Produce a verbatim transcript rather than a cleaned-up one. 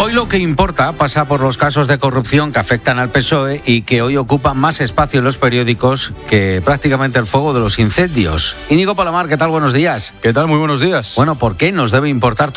Hoy lo que importa pasa por los casos de corrupción que afectan al P S O E y que hoy ocupan más espacio en los periódicos que prácticamente el fuego de los incendios. Íñigo Palomar, ¿qué tal? Buenos días. ¿Qué tal? Muy buenos días. Bueno, ¿por qué nos debe importar